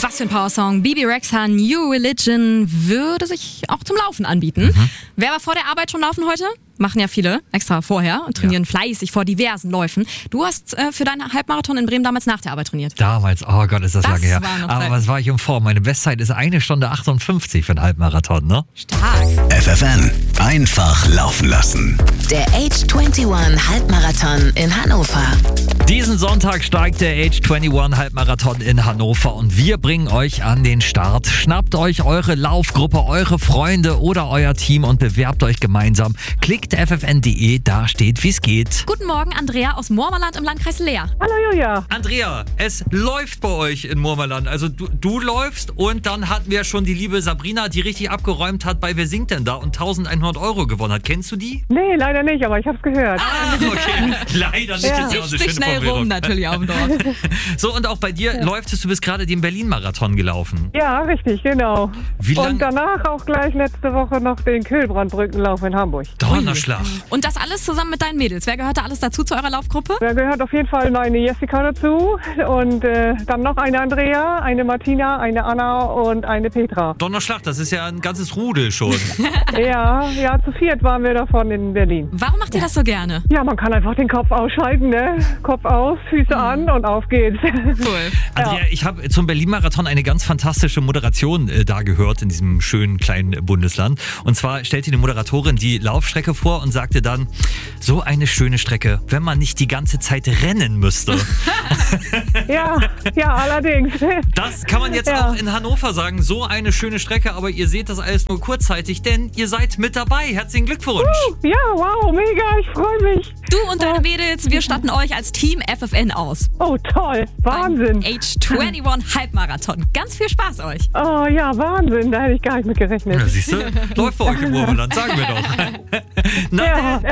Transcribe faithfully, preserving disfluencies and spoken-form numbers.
Was für ein Powersong. Bibi Rexha, New Religion, würde sich auch zum Laufen anbieten. Mhm. Wer war vor der Arbeit schon laufen heute? Machen ja viele extra vorher und trainieren ja. fleißig vor diversen Läufen. Du hast äh, für deinen Halbmarathon in Bremen damals nach der Arbeit trainiert. Damals, oh Gott, ist das, das lange her. Aber was war ich in Form? Meine Bestzeit ist eine Stunde achtundfünfzig für einen Halbmarathon, ne? Stark. F F N, einfach laufen lassen. Der Age einundzwanzig Halbmarathon in Hannover. Diesen Sonntag steigt der Age einundzwanzig Halbmarathon in Hannover und wir bringen euch an den Start. Schnappt euch eure Laufgruppe, eure Freunde oder euer Team und bewerbt euch gemeinsam. Klickt F F N Punkt de, da steht, wie es geht. Guten Morgen, Andrea aus Murmerland im Landkreis Leer. Hallo Julia. Andrea, es läuft bei euch in Murmerland. Also du, du läufst und dann hatten wir schon die liebe Sabrina, die richtig abgeräumt hat bei Wer singt denn da und eintausendeinhundert Euro gewonnen hat. Kennst du die? Nee, leider nicht, aber ich hab's gehört. Ah, okay. Leider nicht. Ja. Das ist ja auch eine schöne schnell Formulierung. rum natürlich auf dem Dorf. So, und auch bei dir Ja. läuft es, du bist gerade den Berlin-Marathon gelaufen. Ja, richtig, genau. Wie lang? Und danach auch gleich letzte Woche noch den Kühlbrandbrückenlauf in Hamburg. Donnerschlag. Und das alles zusammen mit deinen Mädels. Wer gehört da alles dazu zu eurer Laufgruppe? Da gehört auf jeden Fall meine Jessica dazu und äh, dann noch eine Andrea, eine Martina, eine Anna und eine Petra. Donnerschlag, das ist ja ein ganzes Rudel schon. Ja, ja, zu viert waren wir davon in Berlin. Warum macht ihr das so gerne? Ja, man kann einfach den Kopf ausschalten, ne? Kopf aus, Füße an und auf geht's. Cool. Andrea, ich habe zum Berlin-Marathon eine ganz fantastische Moderation äh, da gehört in diesem schönen kleinen Bundesland. Und zwar stellte die Moderatorin die Laufstrecke vor und sagte dann, so eine schöne Strecke, wenn man nicht die ganze Zeit rennen müsste. Ja, ja, allerdings. Das kann man jetzt Ja. auch in Hannover sagen, so eine schöne Strecke, aber ihr seht das alles nur kurzzeitig, denn ihr seid mit dabei. Herzlichen Glückwunsch. Ja, wow, mega, ich freue mich. Du und deine Mädels, wir statten euch als Team F F N aus. Oh, toll, Wahnsinn. Beim Age einundzwanzig Halbmarathon. Ganz viel Spaß euch. Oh ja, Wahnsinn, da hätte ich gar nicht mit gerechnet. Ja, siehst du, läuft bei euch im Urland, sagen wir doch. Nach Ja, der